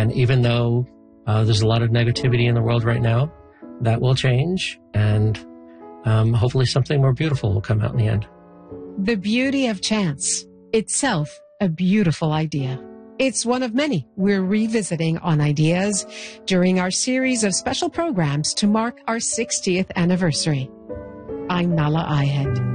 And even though there's a lot of negativity in the world right now, that will change, and hopefully something more beautiful will come out in the end. The beauty of chance, itself a beautiful idea. It's one of many we're revisiting on Ideas during our series of special programs to mark our 60th anniversary. I'm Nahlah Ayed.